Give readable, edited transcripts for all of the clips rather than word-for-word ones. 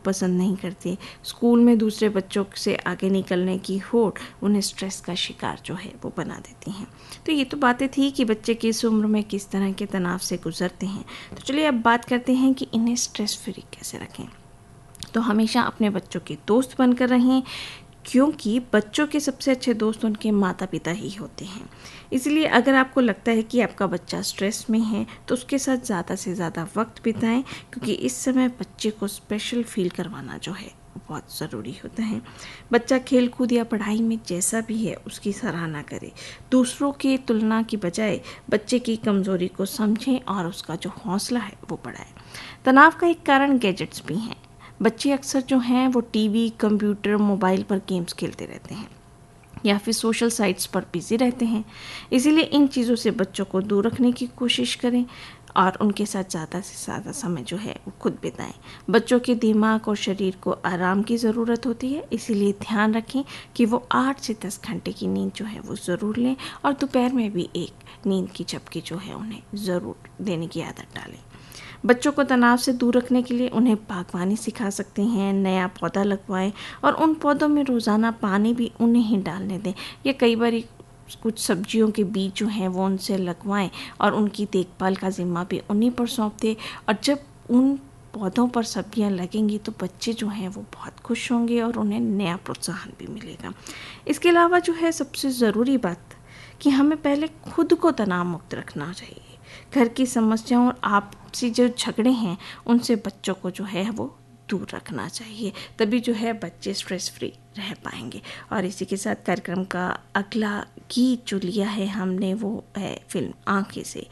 पसंद नहीं करते। स्कूल में दूसरे बच्चों से आगे निकलने की होड़ उन्हें स्ट्रेस का शिकार जो है वो बना देती हैं। तो ये तो बातें थी कि बच्चे किस उम्र में किस तरह के तनाव से गुजरते हैं। तो चलिए अब बात करते हैं कि इन्हें स्ट्रेस फ्री कैसे रखें। तो हमेशा अपने बच्चों के दोस्त बनकर रहें, क्योंकि बच्चों के सबसे अच्छे दोस्त उनके माता पिता ही होते हैं। इसलिए अगर आपको लगता है कि आपका बच्चा स्ट्रेस में है तो उसके साथ ज़्यादा से ज़्यादा वक्त बिताएं, क्योंकि इस समय बच्चे को स्पेशल फील करवाना जो है बहुत ज़रूरी होता है। बच्चा खेल कूद या पढ़ाई में जैसा भी है उसकी सराहना करें। दूसरों की तुलना की बजाय बच्चे की कमज़ोरी को समझें और उसका जो हौसला है वो बढ़ाएं। तनाव का एक कारण गैजेट्स भी हैं। बच्चे अक्सर जो हैं वो टीवी, कंप्यूटर, मोबाइल पर गेम्स खेलते रहते हैं या फिर सोशल साइट्स पर बिजी रहते हैं। इसीलिए इन चीज़ों से बच्चों को दूर रखने की कोशिश करें और उनके साथ ज़्यादा से ज़्यादा समय जो है वो खुद बिताएं। बच्चों के दिमाग और शरीर को आराम की ज़रूरत होती है, इसीलिए ध्यान रखें कि वो 8 से 10 घंटे की नींद जो है वो ज़रूर लें और दोपहर में भी एक नींद की झपकी जो है उन्हें ज़रूर देने की आदत डालें। बच्चों को तनाव से दूर रखने के लिए उन्हें बागवानी सिखा सकते हैं, नया पौधा लगवाएं और उन पौधों में रोज़ाना पानी भी उन्हें ही डालने दें। या कई बार कुछ सब्जियों के बीज जो हैं वो उनसे लगवाएं और उनकी देखभाल का जिम्मा भी उन्हीं पर सौंप दें। और जब उन पौधों पर सब्जियां लगेंगी तो बच्चे जो हैं वो बहुत खुश होंगे और उन्हें नया प्रोत्साहन भी मिलेगा। इसके अलावा जो है सबसे ज़रूरी बात कि हमें पहले खुद को तनाव मुक्त रखना चाहिए। घर की समस्याओं और आपसी जो झगड़े हैं उनसे बच्चों को जो है वो दूर रखना चाहिए, तभी जो है बच्चे स्ट्रेस फ्री रह पाएंगे। और इसी के साथ कार्यक्रम का अगला गीत जो लिया है हमने वो है फिल्म आंखें से।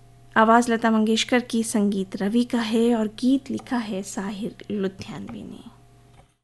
आवाज़ लता मंगेशकर की, संगीत रवि का है और गीत लिखा है साहिर लुधियानवी ने।